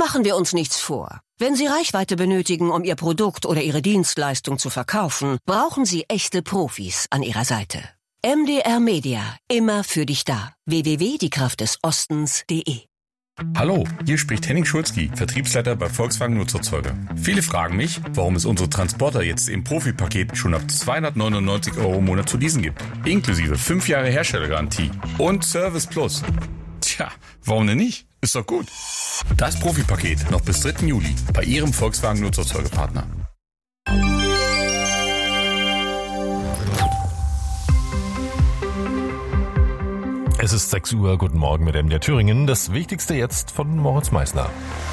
Machen wir uns nichts vor. Wenn Sie Reichweite benötigen, um Ihr Produkt oder Ihre Dienstleistung zu verkaufen, brauchen Sie echte Profis an Ihrer Seite. MDR Media, immer für dich da. www.diekraftdesostens.de. Hallo, hier spricht Henning Schulzki, Vertriebsleiter bei Volkswagen Nutzerzeuger. Viele fragen mich, warum es unsere Transporter jetzt im Profi-Paket schon ab 299 € im Monat zu leasen gibt. Inklusive 5 Jahre Herstellergarantie und Service Plus. Tja, warum denn nicht? Ist doch gut. Das Profi-Paket noch bis 3. Juli bei Ihrem Volkswagen Nutzerzeugerpartner. Es ist 6 Uhr, guten Morgen mit MDR Thüringen. Das Wichtigste jetzt von Moritz Meissner.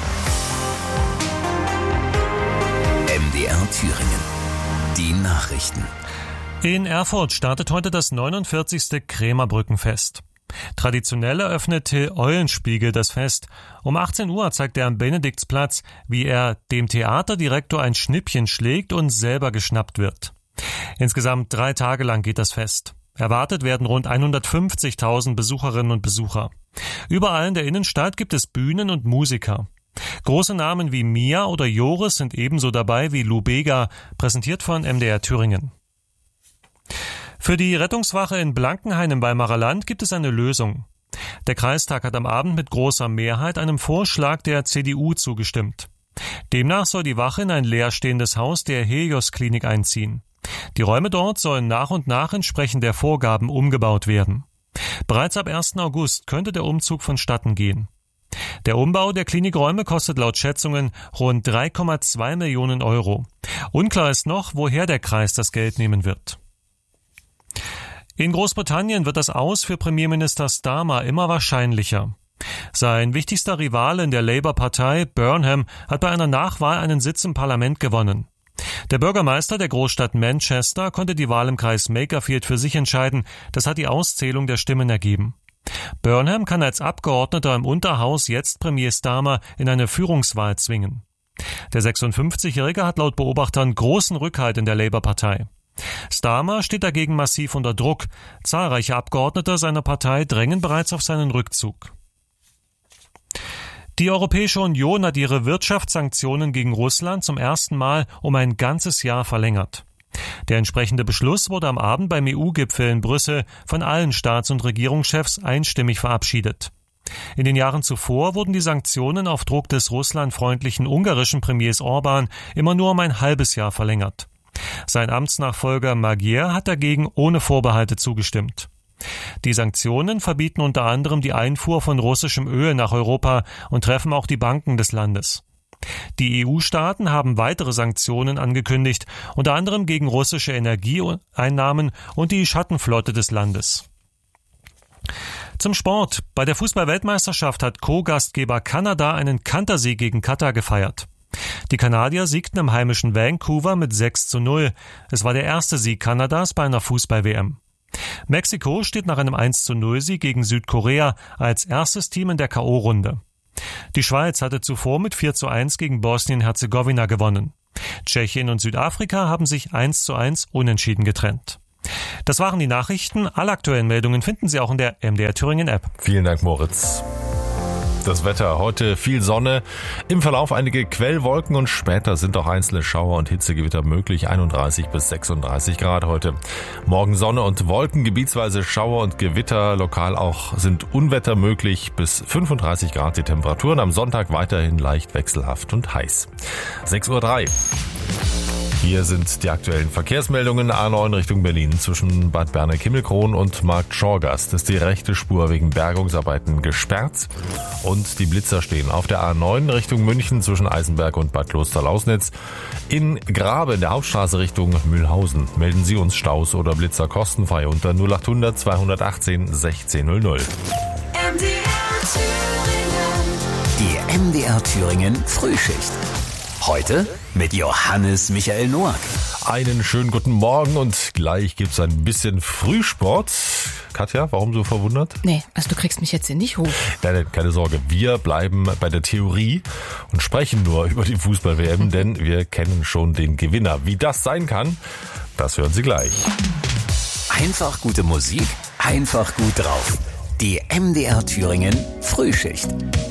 MDR Thüringen. Die Nachrichten. In Erfurt startet heute das 49. Krämerbrückenfest. Traditionell eröffnete Eulenspiegel das Fest. Um 18 Uhr zeigt er am Benediktsplatz, wie er dem Theaterdirektor ein Schnippchen schlägt und selber geschnappt wird. Insgesamt 3 Tage lang geht das Fest. Erwartet werden rund 150.000 Besucherinnen und Besucher. Überall in der Innenstadt gibt es Bühnen und Musiker. Große Namen wie Mia oder Joris sind ebenso dabei wie Lou Bega, präsentiert von MDR Thüringen. Für die Rettungswache in Blankenhain im Weimarer Land gibt es eine Lösung. Der Kreistag hat am Abend mit großer Mehrheit einem Vorschlag der CDU zugestimmt. Demnach soll die Wache in ein leerstehendes Haus der Helios-Klinik einziehen. Die Räume dort sollen nach und nach entsprechend der Vorgaben umgebaut werden. Bereits ab 1. August könnte der Umzug vonstatten gehen. Der Umbau der Klinikräume kostet laut Schätzungen rund 3,2 Millionen €. Unklar ist noch, woher der Kreis das Geld nehmen wird. In Großbritannien wird das Aus für Premierminister Starmer immer wahrscheinlicher. Sein wichtigster Rivale in der Labour-Partei, Burnham, hat bei einer Nachwahl einen Sitz im Parlament gewonnen. Der Bürgermeister der Großstadt Manchester konnte die Wahl im Kreis Makerfield für sich entscheiden. Das hat die Auszählung der Stimmen ergeben. Burnham kann als Abgeordneter im Unterhaus jetzt Premier Starmer in eine Führungswahl zwingen. Der 56-Jährige hat laut Beobachtern großen Rückhalt in der Labour-Partei. Starmer steht dagegen massiv unter Druck. Zahlreiche Abgeordnete seiner Partei drängen bereits auf seinen Rückzug. Die Europäische Union hat ihre Wirtschaftssanktionen gegen Russland zum ersten Mal um ein ganzes Jahr verlängert. Der entsprechende Beschluss wurde am Abend beim EU-Gipfel in Brüssel von allen Staats- und Regierungschefs einstimmig verabschiedet. In den Jahren zuvor wurden die Sanktionen auf Druck des russlandfreundlichen ungarischen Premiers Orban immer nur um ein halbes Jahr verlängert. Sein Amtsnachfolger Magyar hat dagegen ohne Vorbehalte zugestimmt. Die Sanktionen verbieten unter anderem die Einfuhr von russischem Öl nach Europa und treffen auch die Banken des Landes. Die EU-Staaten haben weitere Sanktionen angekündigt, unter anderem gegen russische Energieeinnahmen und die Schattenflotte des Landes. Zum Sport. Bei der Fußball-Weltmeisterschaft hat Co-Gastgeber Kanada einen Kantersieg gegen Katar gefeiert. Die Kanadier siegten im heimischen Vancouver mit 6:0. Es war der erste Sieg Kanadas bei einer Fußball-WM. Mexiko steht nach einem 1:0-Sieg gegen Südkorea als erstes Team in der K.O.-Runde. Die Schweiz hatte zuvor mit 4:1 gegen Bosnien-Herzegowina gewonnen. Tschechien und Südafrika haben sich 1:1 unentschieden getrennt. Das waren die Nachrichten. Alle aktuellen Meldungen finden Sie auch in der MDR Thüringen App. Vielen Dank, Moritz. Das Wetter, heute viel Sonne, im Verlauf einige Quellwolken und später sind auch einzelne Schauer und Hitzegewitter möglich, 31 bis 36 Grad heute. Morgen Sonne und Wolken, gebietsweise Schauer und Gewitter, lokal auch sind Unwetter möglich, bis 35 Grad die Temperaturen, am Sonntag weiterhin leicht wechselhaft und heiß. 6:03 Uhr. Hier sind die aktuellen Verkehrsmeldungen. A9 Richtung Berlin zwischen Bad Berner-Kimmelkron und Markt Schorgast ist die rechte Spur wegen Bergungsarbeiten gesperrt. Und die Blitzer stehen auf der A9 Richtung München zwischen Eisenberg und Bad Klosterlausnitz. In Grabe in der Hauptstraße Richtung Mühlhausen melden Sie uns Staus oder Blitzer kostenfrei unter 0800 218 1600. Die MDR Thüringen Frühschicht. Heute mit Johannes Michael Noack. Einen schönen guten Morgen und gleich gibt's ein bisschen Frühsport. Katja, warum so verwundert? Nee, also du kriegst mich jetzt hier nicht hoch. Nein, keine Sorge, wir bleiben bei der Theorie und sprechen nur über die Fußball-WM, denn wir kennen schon den Gewinner. Wie das sein kann, das hören Sie gleich. Einfach gute Musik, einfach gut drauf. Die MDR Thüringen Frühschicht.